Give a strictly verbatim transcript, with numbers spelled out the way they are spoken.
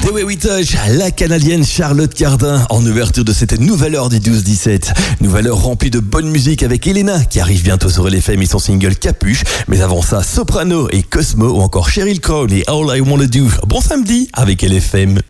The Way We Touch, la Canadienne Charlotte Cardin en ouverture de cette nouvelle heure du douze dix-sept. Nouvelle heure remplie de bonne musique avec Elena qui arrive bientôt sur L F M et son single Capuche. Mais avant ça, Soprano et Cosmo ou encore Sheryl Crow et All I Wanna Do. Bon samedi avec L F M.